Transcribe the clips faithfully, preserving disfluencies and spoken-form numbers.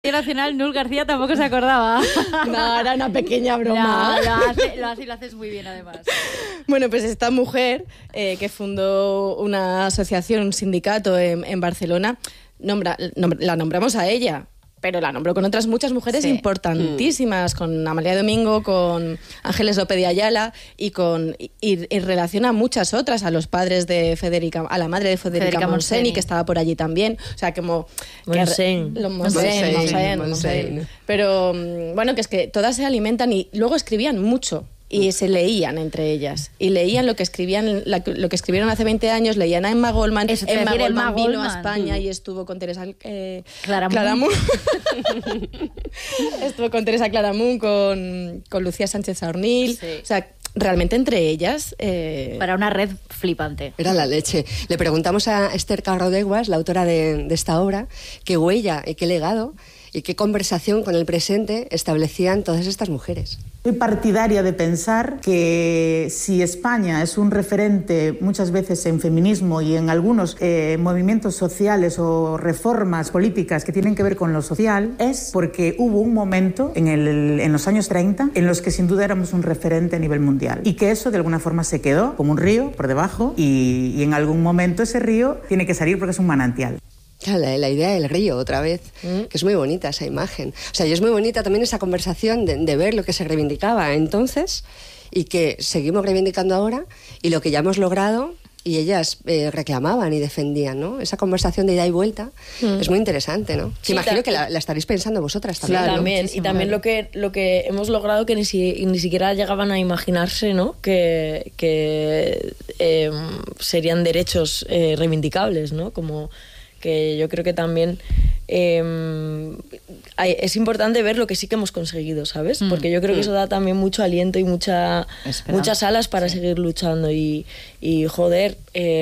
Nacional, Nul García tampoco se acordaba. No, era una pequeña broma. No, lo hace, lo hace y lo haces muy bien, además. Bueno, pues esta mujer eh, que fundó una asociación, un sindicato en, en Barcelona, nombra, nombra, la nombramos a ella, pero la nombró con otras muchas mujeres sí. importantísimas, mm. con Amalia Domingo, con Ángeles López de Ayala y con y, y relaciona a muchas otras, a los padres de Federica, a la madre de Federica, Federica Montseny, Montseny, que estaba por allí también. O sea, como... Montseny. Que, Montseny, Montseny, Montseny. Pero bueno, que es que todas se alimentan y luego escribían mucho. Y se leían entre ellas. Y leían lo que escribían, la, lo que escribieron hace veinte años, leían a Emma Goldman. Eso Emma Goldman Emma vino Goldman. a España mm. y estuvo con Teresa eh, Claramunt. Claramunt. Estuvo con Teresa Claramunt, con, con Lucía Sánchez Saornil. Sí. O sea, realmente entre ellas... Eh... Para una red flipante. Era la leche. Le preguntamos a Esther Carrodeguas, la autora de, de esta obra, qué huella y qué legado y qué conversación con el presente establecían todas estas mujeres. Soy partidaria de pensar que si España es un referente muchas veces en feminismo y en algunos eh, movimientos sociales o reformas políticas que tienen que ver con lo social, es porque hubo un momento en, el, en los años treinta en los que sin duda éramos un referente a nivel mundial y que eso de alguna forma se quedó como un río por debajo y, y en algún momento ese río tiene que salir porque es un manantial. La, la idea del río, otra vez, mm. que es muy bonita esa imagen. O sea, y es muy bonita también esa conversación de, de ver lo que se reivindicaba entonces y que seguimos reivindicando ahora y lo que ya hemos logrado y ellas eh, reclamaban y defendían, ¿no? Esa conversación de ida y vuelta mm. es muy interesante, ¿no? Sí, imagino que la, la estaréis pensando vosotras también. Claro, ¿no? también. Y también lo que, lo que hemos logrado que ni, si, ni siquiera llegaban a imaginarse, ¿no? Que, que eh, serían derechos eh, reivindicables, ¿no? Como... que yo creo que también eh, hay, es importante ver lo que sí que hemos conseguido, ¿sabes? Porque yo creo que eso da también mucho aliento y mucha, muchas alas para sí. seguir luchando y, y joder,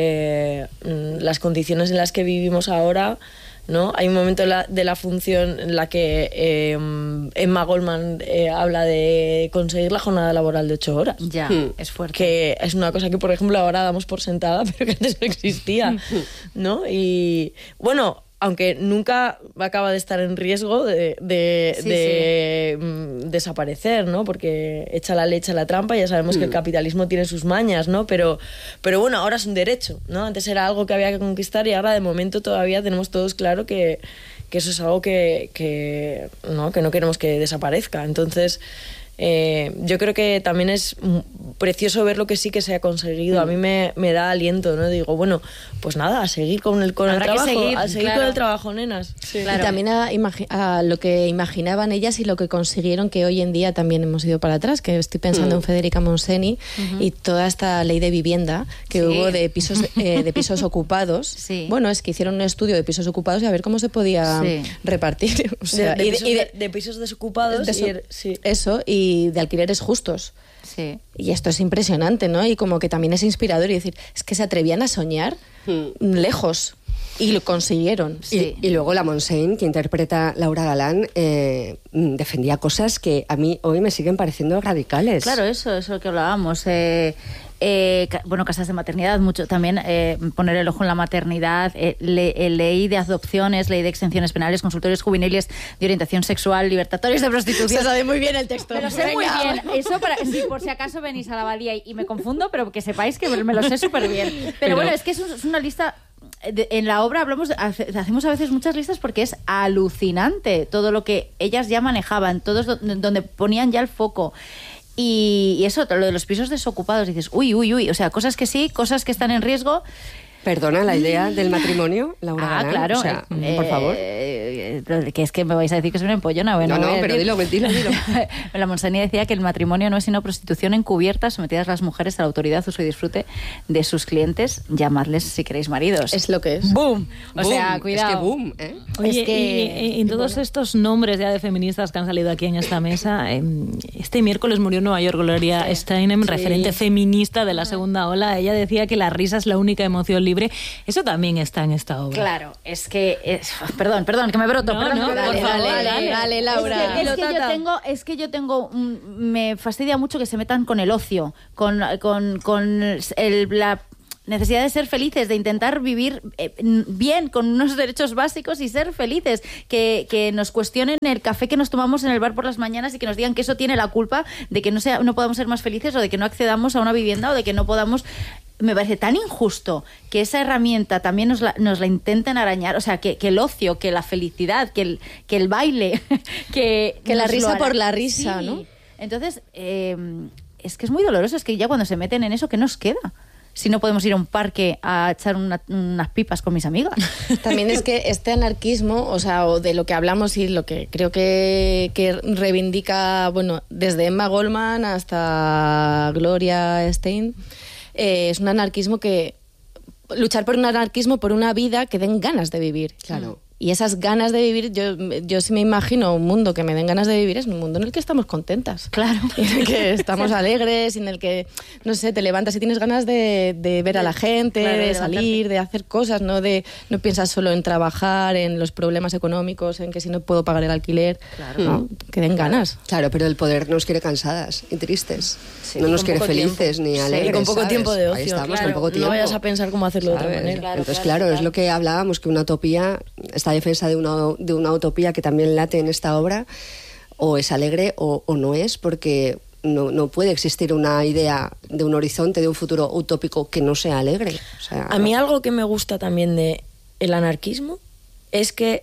eh, las condiciones en las que vivimos ahora, ¿no? Hay un momento de la, de la función en la que eh, Emma Goldman eh, habla de conseguir la jornada laboral de ocho horas. Ya, mm. es fuerte. Que es una cosa que, por ejemplo, ahora damos por sentada, pero que antes no existía, ¿no? Y, bueno, aunque nunca acaba de estar en riesgo de, de, sí, de sí. Mm, desaparecer, ¿no? Porque echa la leche a la trampa, ya sabemos mm. que el capitalismo tiene sus mañas, ¿no? Pero, pero bueno, ahora es un derecho, ¿no? Antes era algo que había que conquistar y ahora de momento todavía tenemos todos claro que, que eso es algo que, que, ¿no? que no queremos que desaparezca. Entonces... Eh, yo creo que también es precioso ver lo que sí que se ha conseguido. A mí me, me da aliento, ¿no? Digo, bueno, pues nada, a seguir con el, con el trabajo, seguir, a seguir claro. con el trabajo, nenas. Sí. Claro. Y también a, a lo que imaginaban ellas y lo que consiguieron, que hoy en día también hemos ido para atrás, que estoy pensando mm. en Federica Montseny uh-huh. y toda esta ley de vivienda que sí. hubo de pisos, eh, de pisos ocupados. Sí. Bueno, es que hicieron un estudio de pisos ocupados y a ver cómo se podía sí. repartir. O sea, de, de, y de, pisos, y de, de, de pisos desocupados. De so, y, sí. Eso, y de alquileres justos. Sí. Y esto es impresionante, ¿no? Y como que también es inspirador y decir, es que se atrevían a soñar hmm. lejos y lo consiguieron. Sí. Y, y luego la Montseny, que interpreta Laura Galán, eh, defendía cosas que a mí hoy me siguen pareciendo radicales. Claro, eso, eso es lo que hablábamos. Eh, eh, ca- bueno, casas de maternidad, mucho también eh, poner el ojo en la maternidad, eh, le, eh, ley de adopciones, ley de exenciones penales, consultorios juveniles de orientación sexual, libertatorios de prostitución. Se sabe muy bien el texto. Me lo sé muy bien. Eso para, sí, por si acaso venís a la abadía y, y me confundo, pero que sepáis que me lo sé súper bien. Pero, pero bueno, es que es, un, es una lista... De, en la obra hablamos, hace, hacemos a veces muchas listas porque es alucinante todo lo que ellas ya manejaban, todos do, donde ponían ya el foco. Y, y eso, lo de los pisos desocupados, dices, uy, uy, uy, o sea, cosas que sí, cosas que están en riesgo. Perdona, la idea del matrimonio, Laura Ah, Galán, claro. o sea, eh, por favor. Eh, que es que me vais a decir que soy una empollona. Bueno, no, no, pero dilo, dilo, dilo. La Montseny decía que el matrimonio no es sino prostitución encubierta sometidas las mujeres a la autoridad, uso y disfrute de sus clientes. Llamadles si queréis maridos. Es lo que es. ¡Boom! O boom. sea, cuidado. Es que boom, ¿eh? Oye, es que... y, y en todos estos nombres ya de feministas que han salido aquí en esta mesa, eh, este miércoles murió en Nueva York Gloria sí. Steinem, sí. referente feminista de la segunda ola. Ella decía que la risa es la única emoción libre. Eso también está en esta obra. Claro, es que... Es, perdón, perdón, que me broto. No, perdón, no, perdón, por dale, favor, dale, dale, dale, Laura. Es que, es que yo tengo... Es que yo tengo me fastidia mucho que se metan con el ocio, con, con, con el, la... necesidad de ser felices, de intentar vivir eh, bien, con unos derechos básicos y ser felices, que, que nos cuestionen el café que nos tomamos en el bar por las mañanas y que nos digan que eso tiene la culpa de que no, sea, no podamos ser más felices o de que no accedamos a una vivienda o de que no podamos... Me parece tan injusto que esa herramienta también nos la, nos la intenten arañar, o sea, que, que el ocio, que la felicidad, que el, que el baile, que... Que la nos lo risa hará- por la risa, Sí. ¿no? Entonces, eh, es que es muy doloroso, es que ya cuando se meten en eso, ¿qué nos queda? Si no podemos ir a un parque a echar una- unas pipas con mis amigas. También es que este anarquismo, o sea, o de lo que hablamos y lo que creo que, que reivindica, bueno, desde Emma Goldman hasta Gloria Steinem, eh, es un anarquismo que... Luchar por un anarquismo, por una vida que den ganas de vivir. Claro. Y esas ganas de vivir, yo, yo sí me imagino un mundo que me den ganas de vivir, es un mundo en el que estamos contentas. Claro. En el que estamos alegres, en el que, no sé, te levantas y tienes ganas de, de ver a la gente, Claro, de de salir, levantarte. de hacer cosas, no de no piensas solo en trabajar, en los problemas económicos, en que si no puedo pagar el alquiler, ¿no? Que den ganas. Claro, pero el poder nos quiere cansadas y tristes. Sí, no y nos con quiere poco felices tiempo. ni Sí, alegres. y con poco ¿sabes? tiempo de Ahí ocio, estamos, claro. con poco No tiempo. vayas a pensar cómo hacerlo de otra ¿Sabes? manera. Claro, Entonces, claro, claro, es claro. lo que hablábamos, que una utopía, esta defensa de una, de una utopía que también late en esta obra, o es alegre o, o no es, porque no, no puede existir una idea de un horizonte, de un futuro utópico que no sea alegre. O sea, A mí algo que me gusta también de el anarquismo es que,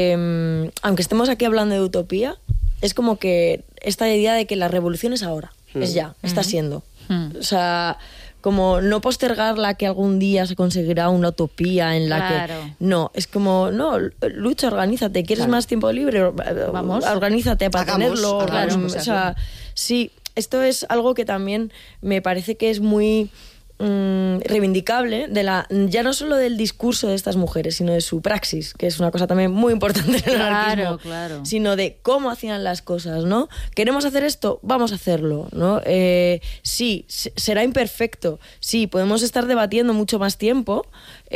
eh, aunque estemos aquí hablando de utopía, es como que esta idea de que la revolución es ahora, es ya, está siendo. Mm. O sea, como no postergarla que algún día se conseguirá una utopía en la Claro. que... No, es como, no, lucha, organízate, ¿quieres Claro. más tiempo libre? Vamos. Organízate para Hagamos, tenerlo. hagamos Mm, cosas, o sea, sí, esto es algo que también me parece que es muy mm, reivindicable, de la, ya no solo del discurso de estas mujeres, sino de su praxis, que es una cosa también muy importante en el Claro, anarquismo, claro. sino de cómo hacían las cosas, ¿no? ¿Queremos hacer esto? Vamos a hacerlo, ¿no? Eh, sí, se- será imperfecto, sí, podemos estar debatiendo mucho más tiempo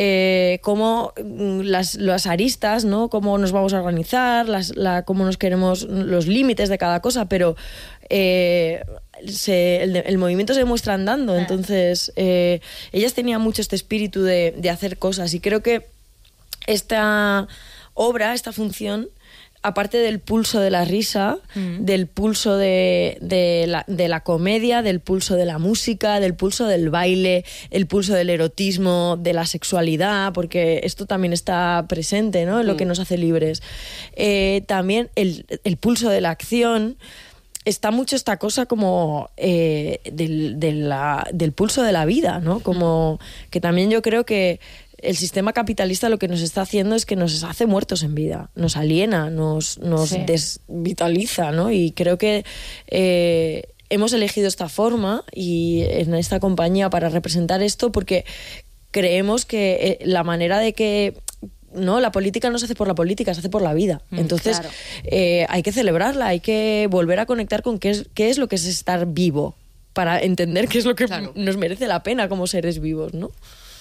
eh, cómo mm, las, las aristas, ¿no? Cómo nos vamos a organizar, las, la, cómo nos queremos, los límites de cada cosa, pero eh, se- el, el movimiento se demuestra andando, entonces eh, ellas tenían mucho este espíritu de, de hacer cosas y creo que esta obra, esta función, aparte del pulso de la risa, del pulso de, de, la, de la comedia, del pulso de la música, del pulso del baile, el pulso del erotismo, de la sexualidad, porque esto también está presente, ¿no? En lo que nos hace libres. Eh, también el, el pulso de la acción. Está mucho esta cosa como eh, del, de la- del pulso de la vida, ¿no? Como que también yo creo que el sistema capitalista lo que nos está haciendo es que nos hace muertos en vida, nos aliena, nos, nos Sí. desvitaliza, ¿no? Y creo que eh, hemos elegido esta forma y en esta compañía para representar esto porque creemos que eh, la manera de que no, la política no se hace por la política, se hace por la vida. Entonces, claro. eh, hay que celebrarla, hay que volver a conectar con qué es, qué es lo que es estar vivo, para entender qué es lo que Claro. nos merece la pena como seres vivos, ¿no?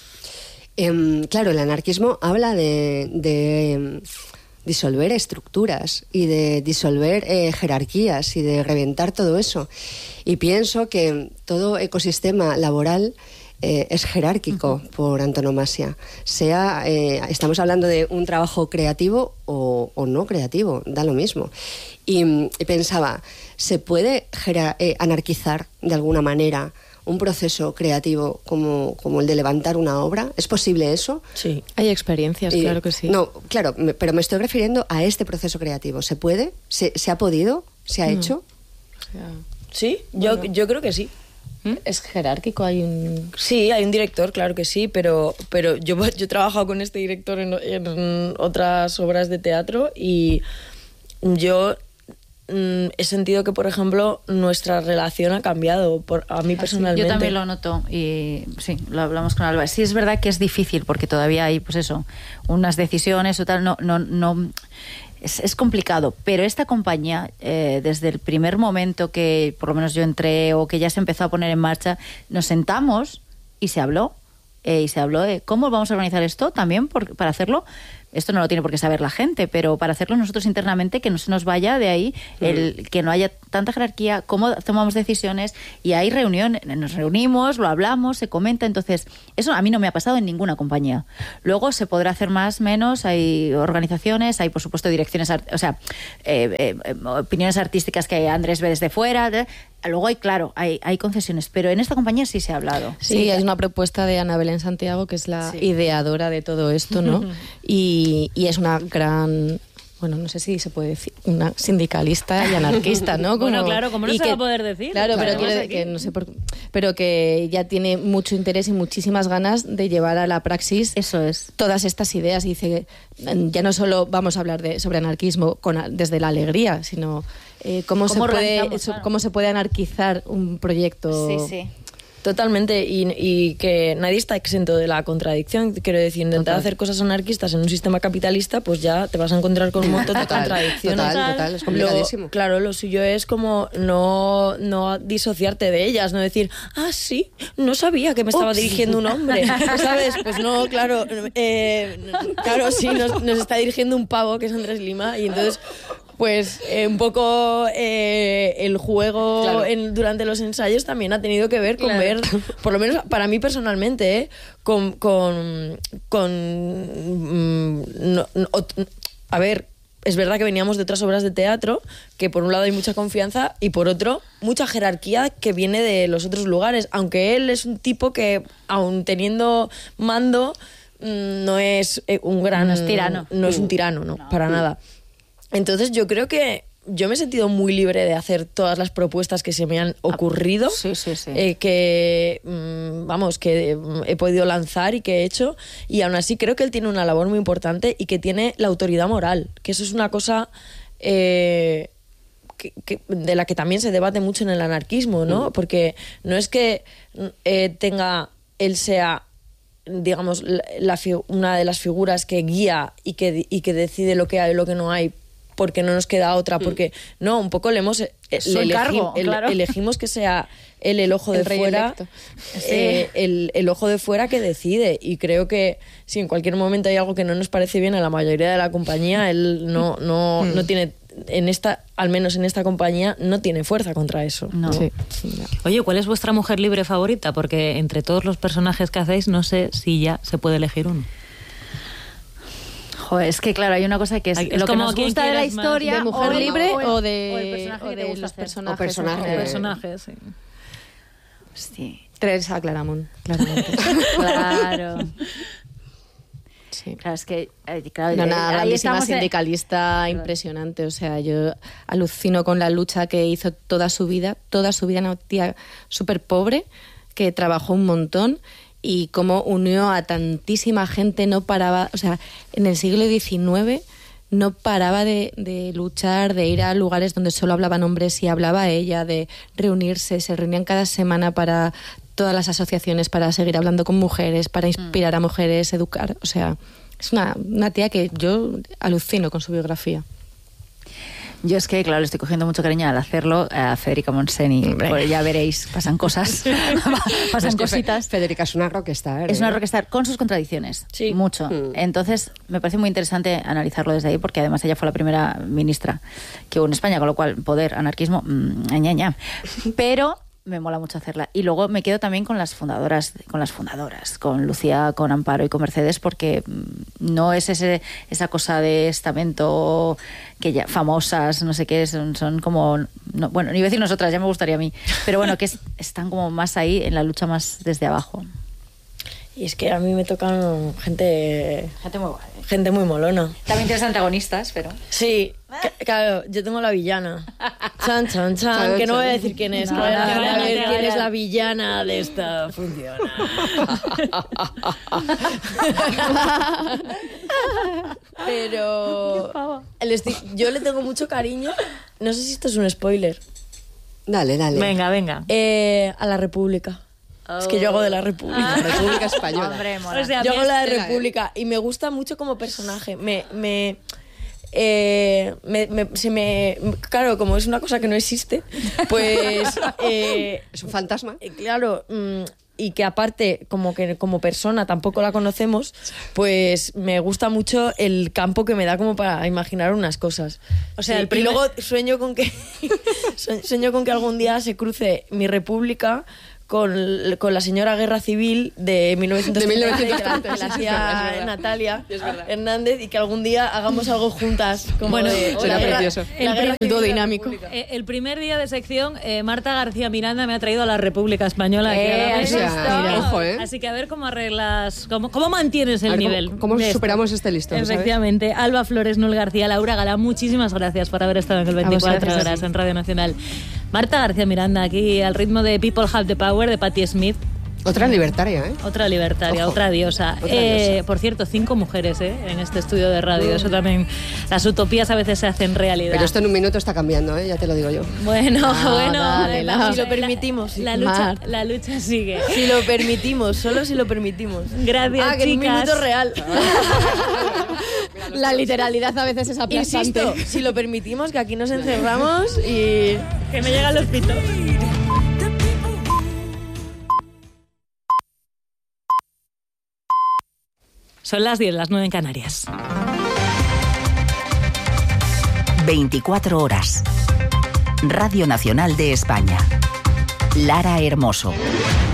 Em, claro, el anarquismo habla de, de, em, disolver estructuras y de disolver eh, jerarquías y de reventar todo eso. Y pienso que todo ecosistema laboral eh, es jerárquico por antonomasia. Sea, eh, estamos hablando de un trabajo creativo o, o no creativo, da lo mismo. Y, y pensaba, ¿se puede jera- eh, anarquizar de alguna manera un proceso creativo como, como el de levantar una obra? ¿Es posible eso? Sí. Hay experiencias, Y- claro que sí. No, claro, me- pero me estoy refiriendo a este proceso creativo. ¿Se puede? ¿Se, se ha podido? ¿Se ha hecho? O sea, Sí, yo, yo creo que sí. es jerárquico, hay un... Sí, hay un director, claro que sí, pero, pero yo, yo he trabajado con este director en, en otras obras de teatro y yo mm, he sentido que, por ejemplo, nuestra relación ha cambiado, por, a mí personalmente. Yo también lo noto y sí, lo hablamos con Alba. Sí, es verdad que es difícil porque todavía hay, pues eso, unas decisiones o tal, no, no, no, es, es complicado. Pero esta compañía, eh, desde el primer momento que, por lo menos yo entré o que ya se empezó a poner en marcha, nos sentamos y se habló. Eh, y se habló de cómo vamos a organizar esto también por, para hacerlo esto no lo tiene por qué saber la gente, pero para hacerlo nosotros internamente, que no se nos vaya de ahí, el que no haya tanta jerarquía, cómo tomamos decisiones, y hay reuniones, nos reunimos, lo hablamos, se comenta, entonces eso a mí no me ha pasado en ninguna compañía. Luego se podrá hacer más, menos, hay organizaciones, hay por supuesto direcciones, o sea, eh, eh, opiniones artísticas que Andrés ve desde fuera, de, luego hay, claro, hay, hay concesiones, pero en esta compañía sí se ha hablado. Sí, sí, es una propuesta de Ana Belén Santiago, que es la sí. ideadora de todo esto, ¿no? y, y es una gran... Bueno, no sé si se puede decir, una sindicalista y anarquista, ¿no? Como, bueno, claro, como no se que, va a poder decir. Claro, claro pero, quiero, que no sé por, pero que ya tiene mucho interés y muchísimas ganas de llevar a la praxis Eso es. todas estas ideas. Y dice, ya no solo vamos a hablar de, sobre anarquismo con, desde la alegría, sino eh, cómo, ¿Cómo, se puede, claro. cómo se puede anarquizar un proyecto... Sí, sí. Totalmente, y, y que nadie está exento de la contradicción. Quiero decir, intentar total. hacer cosas anarquistas en un sistema capitalista, pues ya te vas a encontrar con un montón de total, contradicciones. Total, total, es complicadísimo. Lo, claro, lo suyo es como no, no disociarte de ellas, no decir, ah, sí, no sabía que me estaba Ups. dirigiendo un hombre, ¿sabes? Pues no, claro, eh, claro, sí, nos, nos está dirigiendo un pavo, que es Andrés Lima, y entonces... Pues eh, un poco eh, el juego claro. en, durante los ensayos también ha tenido que ver con claro. ver, por lo menos para mí personalmente, eh, con... con, con mm, no, no, a ver, es verdad que veníamos de otras obras de teatro, que por un lado hay mucha confianza y por otro mucha jerarquía que viene de los otros lugares, aunque él es un tipo que, aun teniendo mando, no es un gran... No es tirano. No es un tirano, no, no. para nada. Entonces yo creo que yo me he sentido muy libre de hacer todas las propuestas que se me han ocurrido, sí, sí, sí. Eh, que mmm, vamos, que he podido lanzar y que he hecho, y aún así creo que él tiene una labor muy importante y que tiene la autoridad moral, que eso es una cosa eh, que, que, de la que también se debate mucho en el anarquismo, ¿no? Porque no es que eh, tenga, él sea... digamos, la, la, una de las figuras que guía y que, y que decide lo que hay y lo que no hay, porque no nos queda otra, porque no, un poco le hemos le elegim, cargo, el, claro. elegimos que sea él el ojo el de fuera eh, el, el ojo de fuera que decide, y creo que si en cualquier momento hay algo que no nos parece bien a la mayoría de la compañía, él no, no, no tiene en esta, al menos en esta compañía, no tiene fuerza contra eso. No. Sí. Oye, ¿cuál es vuestra mujer libre favorita? Porque entre todos los personajes que hacéis, no sé si ya se puede elegir uno. Joder, es que claro, hay una cosa que es, es lo que nos gusta de la historia, de mujer o libre o, el, o de, o el personaje o de que te gusta los hacer. personajes. O personajes. O personajes, sí. Sí. Teresa Claramunt, claramente. Claro. Sí. Claro, es que... Claro, no, una grandísima sindicalista de... impresionante. O sea, yo alucino con la lucha que hizo toda su vida. Toda su vida, una tía súper pobre, que trabajó un montón y cómo unió a tantísima gente, no paraba... O sea, en el siglo diecinueve no paraba de, de luchar, de ir a lugares donde solo hablaban hombres y hablaba ella, de reunirse. Se reunían cada semana para... todas las asociaciones, para seguir hablando con mujeres, para inspirar a mujeres, educar. O sea, es una, una tía que yo alucino con su biografía. Yo es que, claro, le estoy cogiendo mucho cariño al hacerlo a Federica Montseny. Pues ya veréis, pasan cosas, pasan cositas. Federica es una rockstar. Es ¿eh? una rockstar con sus contradicciones, sí. mucho. Mm. Entonces, me parece muy interesante analizarlo desde ahí, porque además ella fue la primera ministra que hubo en España, con lo cual, poder, anarquismo, mmm, ña, ña. Pero... me mola mucho hacerla. Y luego me quedo también con las fundadoras, con las fundadoras, con Lucía, con Amparo y con Mercedes, porque no es ese esa cosa de estamento que ya famosas, no sé qué, son, son como... No, bueno, ni iba a decir nosotras, ya me gustaría a mí, pero bueno, que es, están como más ahí en la lucha más desde abajo. Y es que a mí me tocan gente... Gente muy guay. Gente muy molona. También tienes antagonistas, pero... Sí, claro, yo tengo la villana. Chan, chan, chan, que no voy a decir quién es. No, que voy a no, dejar no, a no, ver no, quién no. es la villana de esta función. Pero... les di- yo le tengo mucho cariño. No sé si esto es un spoiler. Dale, dale. Venga, venga. Eh, a la República. Es que yo hago de la República. La República Española. Hombre, mola. O sea, Yo hago la de Estela, ¿eh? República y me gusta mucho como personaje. Me, me, eh, me, me- se me, claro, como es una cosa que no existe, pues, eh, Es un fantasma. eh, claro, mm, y que aparte como que como persona tampoco la conocemos, pues me gusta mucho el campo que me da como para imaginar unas cosas. O sea, Sí, el primer- y luego sueño con que sueño con que algún día se cruce mi república con, con la señora Guerra Civil de mil novecientos treinta, De mil novecientos que la- treinta, que la sí, es hacía verdad, es verdad. Natalia Es verdad. Hernández, y que algún día hagamos algo juntas. Como Bueno, de, será la guerra- precioso. la guerra El dúo civil de la dinámico. República. Eh, el primer día de sección, eh, Marta García Miranda me ha traído a la República Española. aquí a la Eh, mesa. o sea, mira. Ojo, ¿eh? Así que a ver cómo arreglas, cómo, cómo mantienes el A ver, ¿cómo- nivel. cómo de esto. superamos este listón, ¿sabes? Efectivamente. Alba Flores, Noel García, Laura Galán, muchísimas gracias por haber estado en el veinticuatro vosotras. horas en Radio Nacional. Marta García Miranda, aquí al ritmo de People Have the Power de Patti Smith. Otra libertaria, ¿eh? Otra libertaria, Ojo. otra diosa. Otra Eh, diosa. por cierto, cinco mujeres ¿eh? en este estudio de radio. Eso también, las utopías a veces se hacen realidad. Pero esto en un minuto está cambiando, ¿eh? Ya te lo digo yo. Bueno, Ah, bueno, dale, eh, la- la- Si lo permitimos, La, la lucha, Mar. la lucha sigue. Si lo permitimos, solo si lo permitimos. Gracias, ah, que en un chicas. minuto real. La literalidad a veces es aplastante. Insisto, si lo permitimos, que aquí nos encerramos y... Que me llegan los pitos. Son las diez, las nueve en Canarias. veinticuatro horas. Radio Nacional de España. Lara Hermoso.